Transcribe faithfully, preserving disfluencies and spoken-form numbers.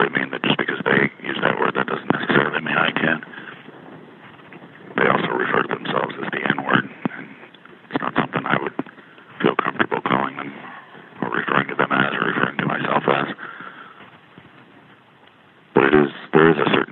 necessarily mean that just because they use that word, that doesn't necessarily mean I can. They also refer to themselves as the N-word, and it's not something I would feel comfortable calling them or referring to them as or referring to myself as. But it is, there is a certain